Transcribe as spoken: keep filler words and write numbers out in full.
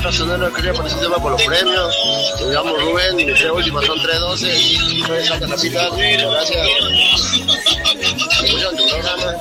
Nacional, quería participar por los premios. Me llamo Rubén, mi última son tres doce. Soy de Salta Capital. Muchas gracias.